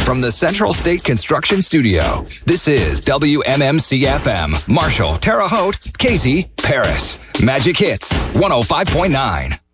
From the Central State Construction Studio, this is WMMC-FM. Marshall, Terre Haute, Casey, Paris. Magic Hits, 105.9.